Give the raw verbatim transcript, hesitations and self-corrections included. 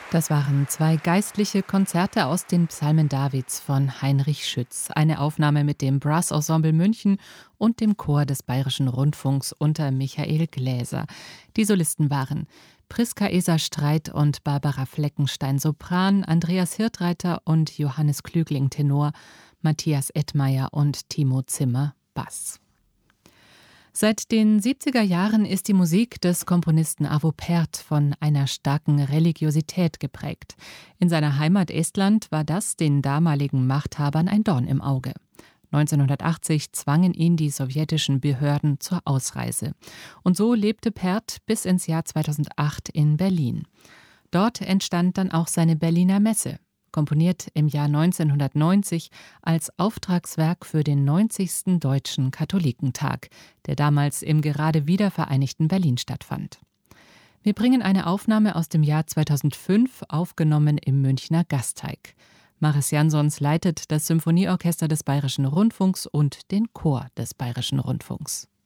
Das waren zwei geistliche Konzerte aus den Psalmen Davids von Heinrich Schütz. Eine Aufnahme mit dem Brass Ensemble München und dem Chor des Bayerischen Rundfunks unter Michael Gläser. Die Solisten waren Priska Eser-Streit und Barbara Fleckenstein Sopran, Andreas Hirtreiter und Johannes Klügling Tenor, Matthias Ettmeier und Timo Zimmer Bass. Seit den siebziger Jahren ist die Musik des Komponisten Arvo Pärt von einer starken Religiosität geprägt. In seiner Heimat Estland war das den damaligen Machthabern ein Dorn im Auge. neunzehnhundertachtzig zwangen ihn die sowjetischen Behörden zur Ausreise. Und so lebte Pärt bis ins Jahr zweitausendacht in Berlin. Dort entstand dann auch seine Berliner Messe, komponiert im Jahr neunzehnhundertneunzig als Auftragswerk für den neunzigsten Deutschen Katholikentag, der damals im gerade wiedervereinigten Berlin stattfand. Wir bringen eine Aufnahme aus dem Jahr zweitausendfünf, aufgenommen im Münchner Gasteig. Maris Jansons leitet das Symphonieorchester des Bayerischen Rundfunks und den Chor des Bayerischen Rundfunks.